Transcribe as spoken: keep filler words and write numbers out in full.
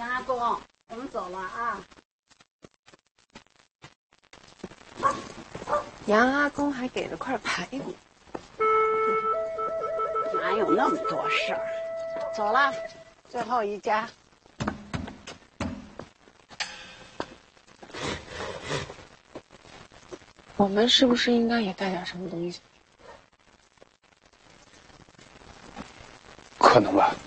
杨阿公，我们走了啊。 杨阿公还给了块排骨， 哪有那么多事儿？走了，最后一家。 我们是不是应该也带点什么东西？ 可能吧。